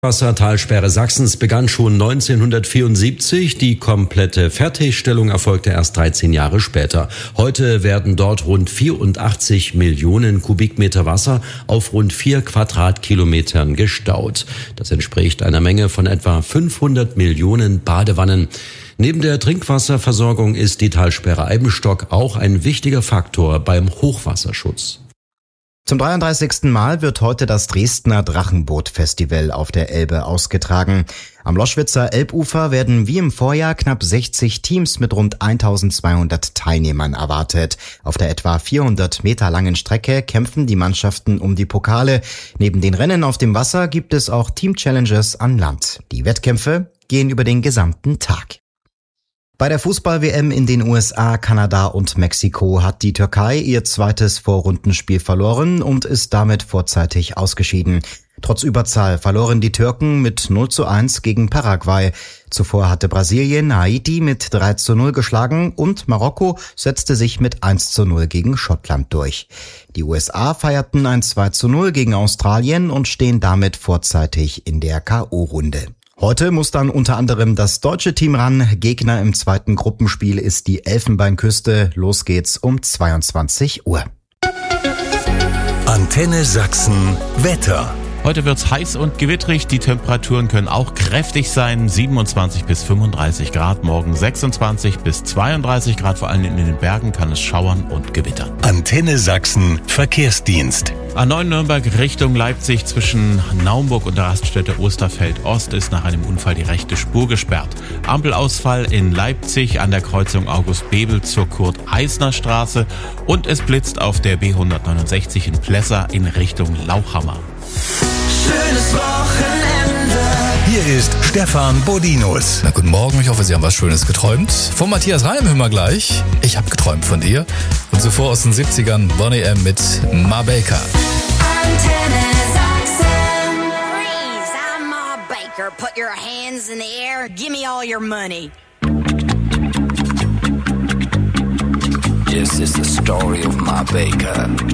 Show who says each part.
Speaker 1: Wassertalsperre Sachsens begann schon 1974. Die komplette Fertigstellung erfolgte erst 13 Jahre später. Heute werden dort rund 84 Millionen Kubikmeter Wasser auf rund 4 Quadratkilometern gestaut. Das entspricht einer Menge von etwa 500 Millionen Badewannen. Neben der Trinkwasserversorgung ist die Talsperre Eibenstock auch ein wichtiger Faktor beim Hochwasserschutz.
Speaker 2: Zum 33. Mal wird heute das Dresdner Drachenboot-Festival auf der Elbe ausgetragen. Am Loschwitzer Elbufer werden wie im Vorjahr knapp 60 Teams mit rund 1200 Teilnehmern erwartet. Auf der etwa 400 Meter langen Strecke kämpfen die Mannschaften um die Pokale. Neben den Rennen auf dem Wasser gibt es auch Team-Challenges an Land. Die Wettkämpfe gehen über den gesamten Tag. Bei der Fußball-WM in den USA, Kanada und Mexiko hat die Türkei ihr zweites Vorrundenspiel verloren und ist damit vorzeitig ausgeschieden. Trotz Überzahl verloren die Türken mit 0:1 gegen Paraguay. Zuvor hatte Brasilien Haiti mit 3:0 geschlagen und Marokko setzte sich mit 1:0 gegen Schottland durch. Die USA feierten ein 2:0 gegen Australien und stehen damit vorzeitig in der K.O.-Runde. Heute muss dann unter anderem das deutsche Team ran. Gegner im zweiten Gruppenspiel ist die Elfenbeinküste. Los geht's um 22 Uhr.
Speaker 3: Antenne Sachsen Wetter.
Speaker 4: Heute wird's heiß und gewitterig, die Temperaturen können auch kräftig sein, 27 bis 35 Grad, morgen 26 bis 32 Grad, vor allem in den Bergen kann es schauern und gewittern.
Speaker 3: Antenne Sachsen Verkehrsdienst.
Speaker 4: A9 Nürnberg Richtung Leipzig zwischen Naumburg und der Raststätte Osterfeld Ost ist nach einem Unfall die rechte Spur gesperrt. Ampelausfall in Leipzig an der Kreuzung August-Bebel zur Kurt-Eisner-Straße und es blitzt auf der B169 in Plessa in Richtung Lauchhammer.
Speaker 5: Schönes Wochenende.
Speaker 3: Hier ist Stefan Bodinus.
Speaker 6: Na, guten Morgen, ich hoffe, Sie haben was Schönes geträumt. Von Matthias Reim hören wir gleich. Ich habe geträumt von dir. Und zuvor aus den 70ern Bonnie M. mit Ma Baker.
Speaker 5: Antenne Sachsen. Freeze, I'm Ma Baker. Put your hands in the air. Give me all your money.
Speaker 7: This is the story of Ma Baker.